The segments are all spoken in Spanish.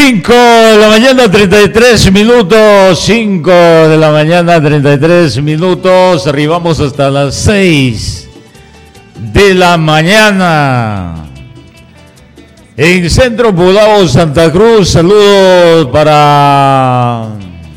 5 de la mañana, 33 minutos. 5 de la mañana, 33 minutos. Arribamos hasta las 6 de la mañana. En Centro Poblado Santa Cruz, saludos para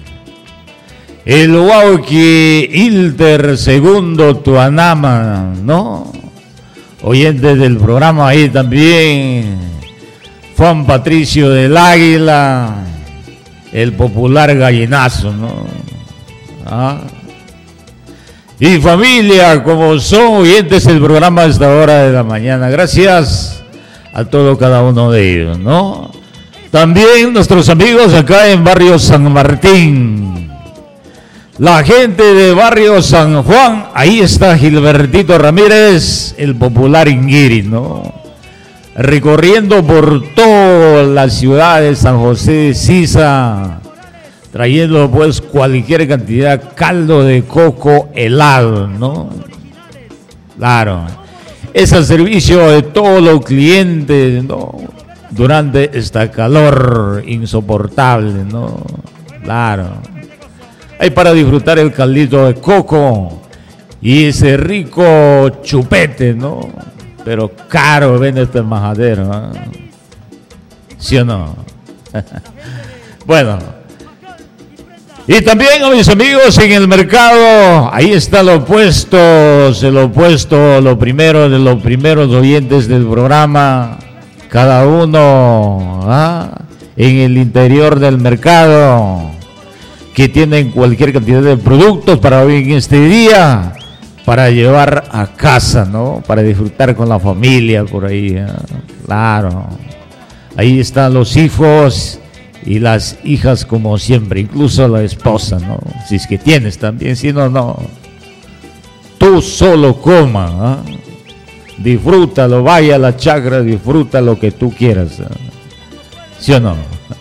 el Huauqui Ilter Segundo Tuanama, ¿no? Oyentes del programa ahí también. Juan Patricio del Águila, el popular gallinazo, ¿no? ¿Ah? Y familia, como son oyentes del programa a esta hora de la mañana, gracias a todo cada uno de ellos, ¿no? También nuestros amigos acá en Barrio San Martín, la gente de Barrio San Juan, ahí está Gilbertito Ramírez, el popular Inguiri, ¿no? Recorriendo por toda la ciudad de San José de Sisa, trayendo pues cualquier cantidad, caldo de coco helado, ¿no? Claro, es al servicio de todos los clientes, ¿no? Durante esta calor insoportable, ¿no? Claro, hay para disfrutar el caldito de coco y ese rico chupete, ¿no? Pero caro vende este majadero, ¿eh? ¿Sí o no? Bueno. Y también a mis amigos en el mercado, ahí está lo opuesto, lo primero de los primeros oyentes del programa, cada uno en el interior del mercado, que tienen cualquier cantidad de productos para hoy en este día, para llevar a casa, ¿no? Para disfrutar con la familia por ahí, ¿eh? Claro. Ahí están los hijos y las hijas como siempre, incluso la esposa, ¿no? Si es que tienes también, si no, no. Tú solo coma, ¿eh? Disfrútalo, vaya a la chacra, disfruta lo que tú quieras, ¿eh? ¿Sí o no?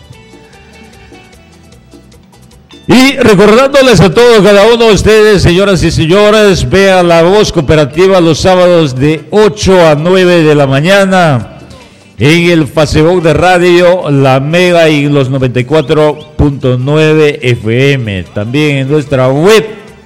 Y recordándoles a todos, cada uno de ustedes, señoras y señores, vea La Voz Cooperativa los sábados de 8 a 9 de la mañana en el Facebook de Radio La Mega y los 94.9 FM. También en nuestra web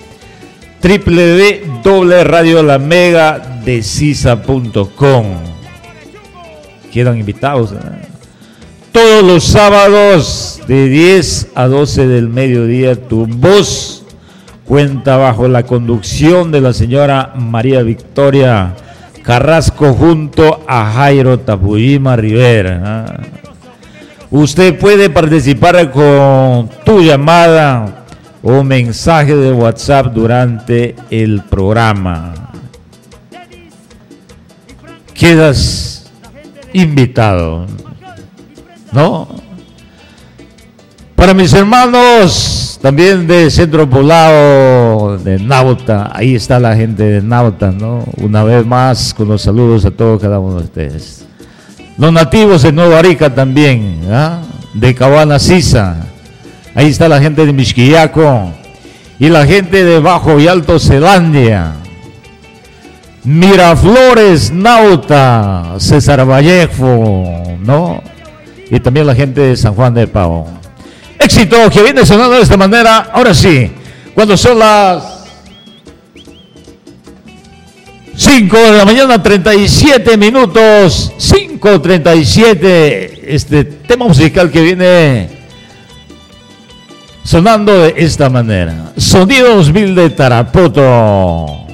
www.radiolamegadesisa.com. Quedan invitados, ¿eh? Todos los sábados de 10 a 12 del mediodía, Tu Voz cuenta bajo la conducción de la señora María Victoria Carrasco junto a Jairo Tapuyima Rivera. Usted puede participar con tu llamada o mensaje de WhatsApp durante el programa. Quedas invitado, ¿no? Para mis hermanos también de Centro Poblado, de Nauta, ahí está la gente de Nauta, ¿no? Una vez más con los saludos a todos cada uno de ustedes. Los nativos de Nueva Arica también, de Cabana Sisa, ahí está la gente de Mixquillaco y la gente de Bajo y Alto Zelandia, Miraflores, Nauta, César Vallejo, ¿no? Y también la gente de San Juan de Pavo. Éxito que viene sonando de esta manera. Ahora sí, cuando son las 5 de la mañana, 37 minutos, 5:37, este tema musical que viene sonando de esta manera. Sonido 2000 de Tarapoto.